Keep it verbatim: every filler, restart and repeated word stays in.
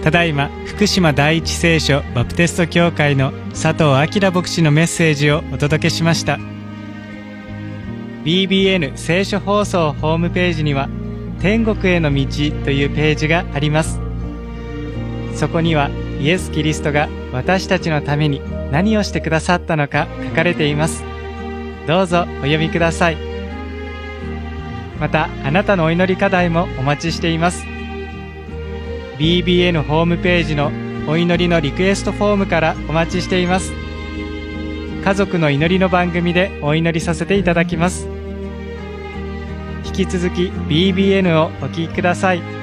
ただいま福島第一聖書バプテスト教会の佐藤明牧師のメッセージをお届けしました。 ビービーエヌ 聖書放送ホームページには天国への道というページがあります。そこにはイエス・キリストが私たちのために何をしてくださったのか書かれています。どうぞお読みください。またあなたのお祈り課題もお待ちしています。ビービーエヌ ホームページのお祈りのリクエストフォームからお待ちしています。家族の祈りの番組でお祈りさせていただきます。引き続き ビービーエヌ をお聞きください。